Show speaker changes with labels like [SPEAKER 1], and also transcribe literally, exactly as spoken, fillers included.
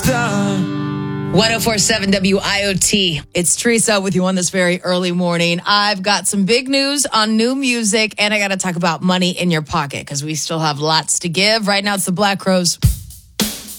[SPEAKER 1] time.
[SPEAKER 2] one oh four point seven W I O T.
[SPEAKER 3] It's Teresa with you on this very early morning. I've got some big news on new music, and I got to talk about money in your pocket because we still have lots to give. Right now, it's the Black Crowes.